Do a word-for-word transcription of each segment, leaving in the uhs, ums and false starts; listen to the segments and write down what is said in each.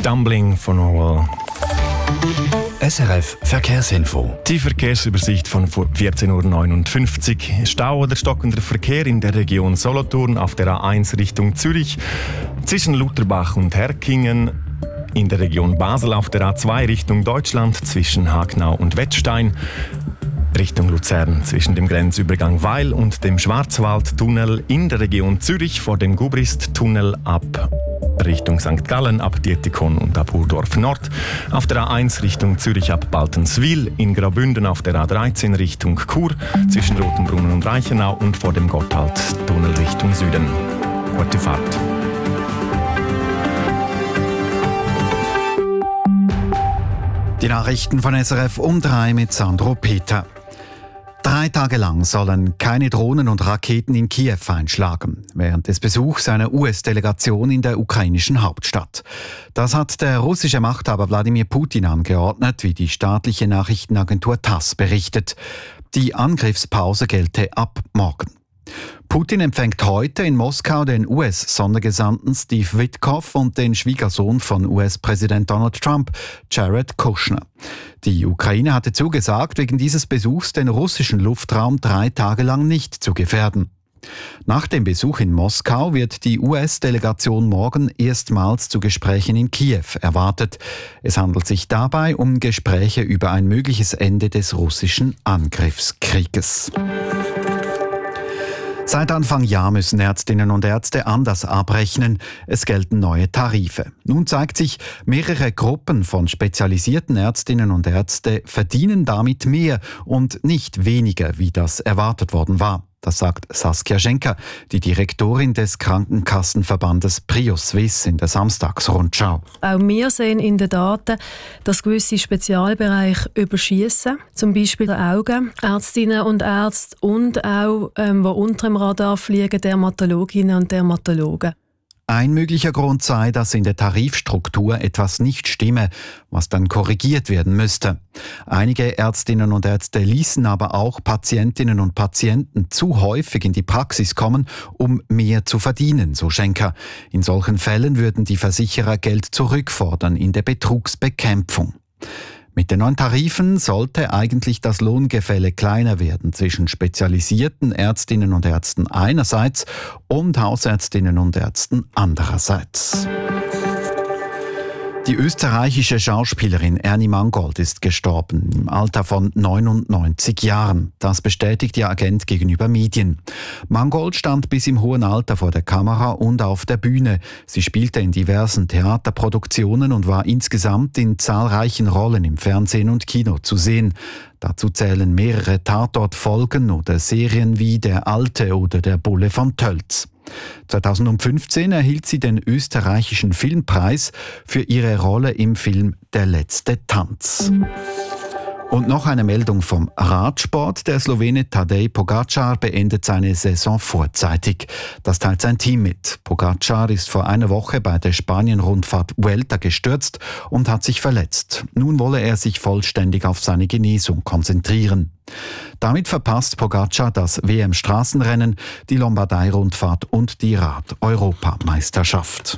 Stumbling von Orwell. S R F Verkehrsinfo. Die Verkehrsübersicht von vierzehn Uhr neunundfünfzig. Stau oder stockender Verkehr in der Region Solothurn auf der A eins Richtung Zürich, zwischen Lutherbach und Herkingen, in der Region Basel auf der A zwei Richtung Deutschland, zwischen Hagnau und Wettstein, Richtung Luzern zwischen dem Grenzübergang Weil und dem Schwarzwaldtunnel, in der Region Zürich vor dem Gubrist-Tunnel ab Richtung Sankt Gallen, ab Dietikon und ab Urdorf Nord, auf der A eins Richtung Zürich ab Baltenswil, in Graubünden auf der A dreizehn Richtung Chur, zwischen Rotenbrunnen und Reichenau und vor dem Gotthardtunnel Richtung Süden. Gute Fahrt. Die Nachrichten von S R F um drei mit Sandro Peter. Drei Tage lang sollen keine Drohnen und Raketen in Kiew einschlagen, während des Besuchs einer U S-Delegation in der ukrainischen Hauptstadt. Das hat der russische Machthaber Wladimir Putin angeordnet, wie die staatliche Nachrichtenagentur TASS berichtet. Die Angriffspause gelte ab morgen. Putin empfängt heute in Moskau den U S-Sondergesandten Steve Witkoff und den Schwiegersohn von U S-Präsident Donald Trump, Jared Kushner. Die Ukraine hatte zugesagt, wegen dieses Besuchs den russischen Luftraum drei Tage lang nicht zu gefährden. Nach dem Besuch in Moskau wird die U S-Delegation morgen erstmals zu Gesprächen in Kiew erwartet. Es handelt sich dabei um Gespräche über ein mögliches Ende des russischen Angriffskrieges. Seit Anfang Jahr müssen Ärztinnen und Ärzte anders abrechnen. Es gelten neue Tarife. Nun zeigt sich, mehrere Gruppen von spezialisierten Ärztinnen und Ärzte verdienen damit mehr und nicht weniger, wie das erwartet worden war. Das sagt Saskia Schenker, die Direktorin des Krankenkassenverbandes Prio Suisse in der Samstagsrundschau. Auch wir sehen in den Daten, dass gewisse Spezialbereiche überschiessen, zum Beispiel die Augen, Ärztinnen und Ärzte und auch, ähm, die unter dem Radar fliegen, Dermatologinnen und Dermatologen. Ein möglicher Grund sei, dass in der Tarifstruktur etwas nicht stimme, was dann korrigiert werden müsste. Einige Ärztinnen und Ärzte ließen aber auch Patientinnen und Patienten zu häufig in die Praxis kommen, um mehr zu verdienen, so Schenker. In solchen Fällen würden die Versicherer Geld zurückfordern in der Betrugsbekämpfung. Mit den neuen Tarifen sollte eigentlich das Lohngefälle kleiner werden zwischen spezialisierten Ärztinnen und Ärzten einerseits und Hausärztinnen und Ärzten andererseits. Die österreichische Schauspielerin Ernie Mangold ist gestorben, im Alter von neunundneunzig Jahren. Das bestätigt ihr Agent gegenüber Medien. Mangold stand bis im hohen Alter vor der Kamera und auf der Bühne. Sie spielte in diversen Theaterproduktionen und war insgesamt in zahlreichen Rollen im Fernsehen und Kino zu sehen. Dazu zählen mehrere Tatort-Folgen oder Serien wie Der Alte oder Der Bulle von Tölz. zweitausendfünfzehn erhielt sie den österreichischen Filmpreis für ihre Rolle im Film Der letzte Tanz. Und noch eine Meldung vom Radsport. Der Slowene Tadej Pogačar beendet seine Saison vorzeitig. Das teilt sein Team mit. Pogačar ist vor einer Woche bei der Spanien-Rundfahrt Vuelta gestürzt und hat sich verletzt. Nun wolle er sich vollständig auf seine Genesung konzentrieren. Damit verpasst Pogačar das W M-Straßenrennen, die Lombardei-Rundfahrt und die Rad-Europameisterschaft.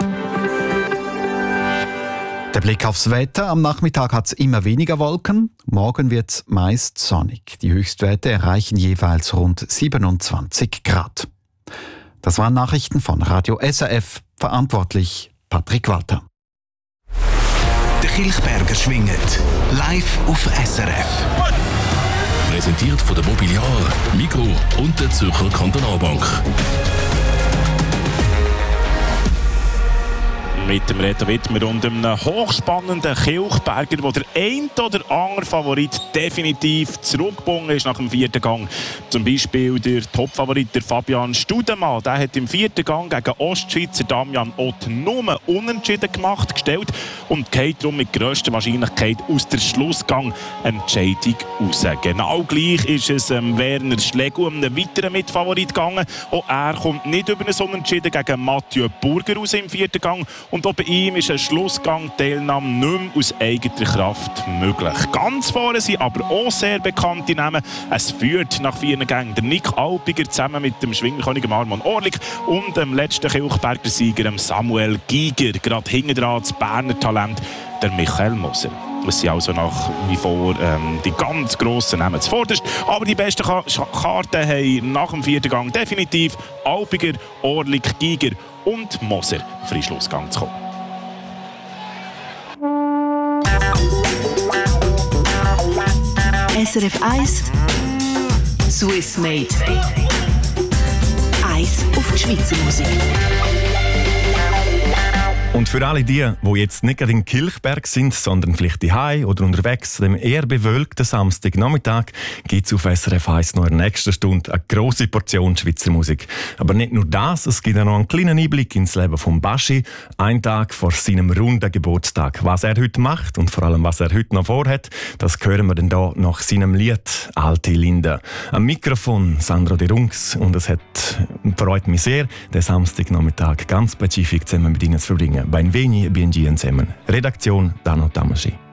Der Blick aufs Wetter. Am Nachmittag hat es immer weniger Wolken. Morgen wird es meist sonnig. Die Höchstwerte erreichen jeweils rund siebenundzwanzig Grad. Das waren Nachrichten von Radio S R F. Verantwortlich Patrick Walter. Der Kilchberger schwingt. Live auf S R F. Präsentiert von der Mobiliar, Migros und der Zürcher Kantonalbank. Mit dem Reto Wittmer und einem hochspannenden Kilchberger, wo der ein oder andere Favorit definitiv zurückgebunden ist nach dem vierten Gang. Zum Beispiel der Topfavorit der Fabian Studemann. Der hat im vierten Gang gegen Ostschweizer Damian Ott nur unentschieden gemacht, gestellt und geht darum mit grösster Wahrscheinlichkeit aus der Schlussgang-Entscheidung raus. Genau gleich ist es ähm, Werner Schlegel, einem weiteren Mitfavorit gegangen. Auch er kommt nicht über einen Unentschieden gegen Mathieu Burger raus im vierten Gang. Und auch bei ihm ist ein Schlussgang-Teilnahme nicht mehr aus eigener Kraft möglich. Ganz vorne sind aber auch sehr bekannte Namen. Es führt nach vier Gängen der Nick Alpiger zusammen mit dem Schwingerkönig Armand Orlik und dem letzten Kilchberger Sieger Samuel Giger. Gerade hinten dran das Berner Talent, der Michael Moser. Es sind also nach wie vor ähm, die ganz grossen Namen zuvorderst. Aber die besten Ka Karten haben nach dem vierten Gang definitiv Alpiger, Orlik, Giger und Moser für den Schlussgang zu kommen. S R F eins Swiss Made. Eins auf die Schweizer Musik. Und für alle die, die jetzt nicht gerade in Kilchberg sind, sondern vielleicht daheim oder unterwegs, dem eher bewölkten Samstagnachmittag gibt es auf S R F eins noch in der nächsten Stunde eine grosse Portion Schweizer Musik. Aber nicht nur das, es gibt auch noch einen kleinen Einblick ins Leben von Baschi, einen Tag vor seinem runden Geburtstag. Was er heute macht und vor allem, was er heute noch vorhat, das hören wir dann hier nach seinem Lied «Alte Linde». Am Mikrofon Sandro De Rungs und es hat, freut mich sehr, den Samstagnachmittag ganz spezifisch zusammen mit Ihnen zu verbringen. Benveni, Bienjien zusammen. Redaktion Dano Tamaschi.